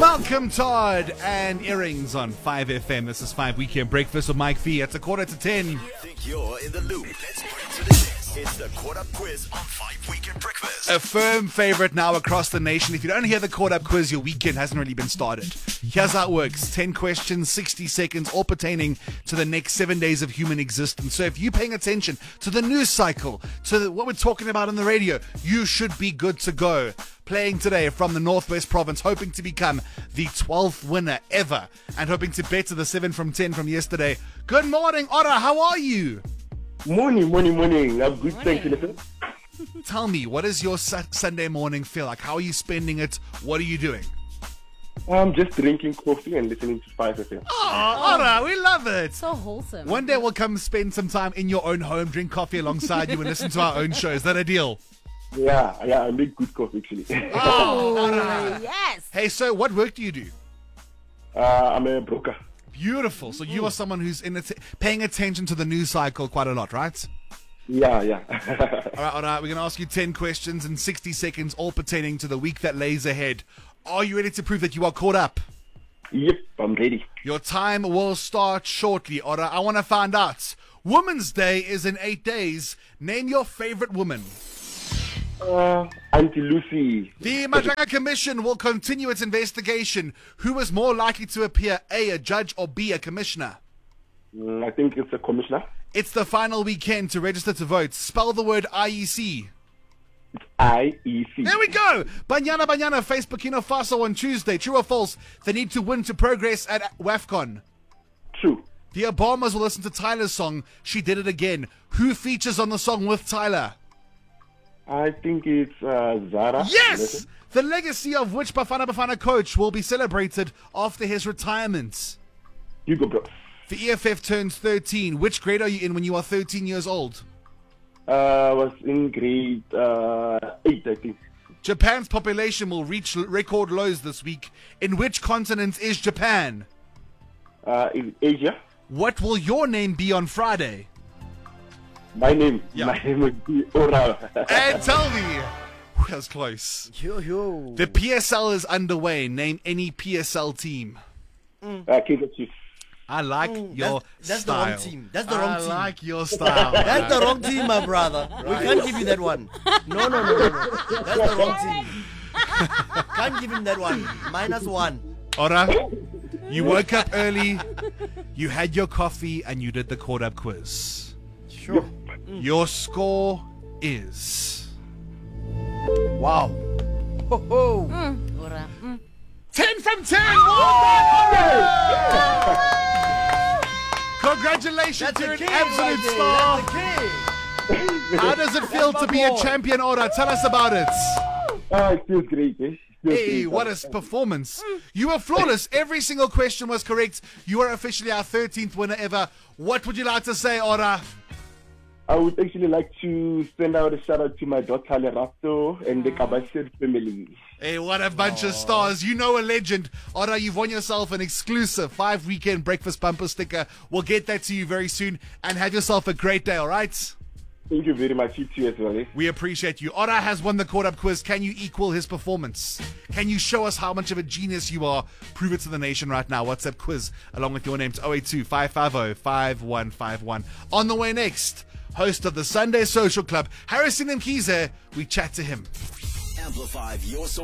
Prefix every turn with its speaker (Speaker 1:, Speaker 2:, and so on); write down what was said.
Speaker 1: Malcolm Todd and Earrings on 5FM. This is 5 Weekend Breakfast with Mike V. It's 9:45.
Speaker 2: You think you're in the loop? Let's put it to the test. It's the Caught Up Quiz on 5 Weekend Breakfast.
Speaker 1: A firm favorite now across the nation. If you don't hear the Caught Up Quiz, your weekend hasn't really been started. Here's how it works. 10 questions, 60 seconds, all pertaining to the next 7 days of human existence. So if you're paying attention to the news cycle, to what we're talking about on the radio, you should be good to go. Playing today from the Northwest Province, hoping to become the 12th winner ever and hoping to better the 7 from 10 from yesterday. Good morning, Ora. How are you?
Speaker 3: Morning. I'm good, thank you.
Speaker 1: Tell me, what does your Sunday morning feel like? How are you spending it? What are you doing?
Speaker 3: I'm just drinking coffee and listening to 5FM.
Speaker 1: Oh, Ora, we love it.
Speaker 4: So wholesome.
Speaker 1: One day we'll come spend some time in your own home, drink coffee alongside you and listen to our own show. Is that a deal?
Speaker 3: Yeah, I make good coffee actually.
Speaker 1: Oh,
Speaker 4: Yes.
Speaker 1: hey, so what work do you do?
Speaker 3: I'm a broker.
Speaker 1: Beautiful. So you are someone who's paying attention to the news cycle quite a lot, right?
Speaker 3: Yeah.
Speaker 1: All right. We're going to ask you 10 questions in 60 seconds, all pertaining to the week that lays ahead. Are you ready to prove that you are caught up?
Speaker 3: Yep, I'm ready.
Speaker 1: Your time will start shortly, Ora. I want to find out. Women's Day is in 8 days. Name your favorite woman.
Speaker 3: Auntie Lucy.
Speaker 1: The Majanga Commission will continue its investigation. Who is more likely to appear, A, a judge, or B, a commissioner?
Speaker 3: I think it's a commissioner.
Speaker 1: It's the final weekend to register to vote. Spell the word IEC.
Speaker 3: IEC.
Speaker 1: There we go. Banyana face Burkina Faso on Tuesday. True or false? They need to win to progress at WAFCON.
Speaker 3: True.
Speaker 1: The Obamas will listen to Tyler's song, She Did It Again. Who features on the song with Tyler?
Speaker 3: I think it's Zara.
Speaker 1: Yes! The legacy of which Bafana coach will be celebrated after his retirement?
Speaker 3: Hugo Bros.
Speaker 1: The EFF turns 13. Which grade are you in when you are 13 years old?
Speaker 3: I was in grade 8, I think.
Speaker 1: Japan's population will reach record lows this week. In which continent is Japan?
Speaker 3: In Asia.
Speaker 1: What will your name be on Friday?
Speaker 3: My name
Speaker 1: Yeah.
Speaker 3: would be Ora.
Speaker 1: And tell me. That was close.
Speaker 4: Yo.
Speaker 1: The PSL is underway. Name any PSL team.
Speaker 3: Kaizer Chiefs.
Speaker 1: I like your
Speaker 5: that's
Speaker 1: style.
Speaker 5: the wrong team. That's the wrong team.
Speaker 1: I like your style.
Speaker 5: That's the wrong team, my brother. We can't give you that one. No. That's the wrong team. Can't give him that one. -1.
Speaker 1: Ora, you woke up early, you had your coffee, and you did the Caught Up Quiz.
Speaker 5: Sure.
Speaker 1: Your score is...
Speaker 5: Wow. Ho ho.
Speaker 1: 10 from 10! Well done, Ora! Congratulations,
Speaker 5: That's
Speaker 1: you're
Speaker 5: a
Speaker 1: an
Speaker 5: king
Speaker 1: absolute
Speaker 5: right there.
Speaker 1: star.
Speaker 5: That's a king.
Speaker 1: How does it feel
Speaker 5: That's
Speaker 1: to
Speaker 5: my
Speaker 1: be a
Speaker 5: boy.
Speaker 1: champion, Ora? Tell us about it.
Speaker 3: It feels great.
Speaker 1: Hey, what a performance. You were flawless. Every single question was correct. You are officially our 13th winner ever. What would you like to say, Ora?
Speaker 3: I would actually like to send out a shout out to my daughter Lerato and the Kabashir family.
Speaker 1: Hey, what a bunch of stars. You know a legend. Ora, you've won yourself an exclusive 5 Weekend Breakfast bumper sticker. We'll get that to you very soon. And have yourself a great day, all right?
Speaker 3: Thank you very much. You too as well.
Speaker 1: We appreciate you. Ora has won the Caught Up Quiz. Can you equal his performance? Can you show us how much of a genius you are? Prove it to the nation right now. WhatsApp quiz along with your name to 082-550-5151. On the way next, host of the Sunday Social Club, Harrison Mkhize. We chat to him.
Speaker 2: Amplify your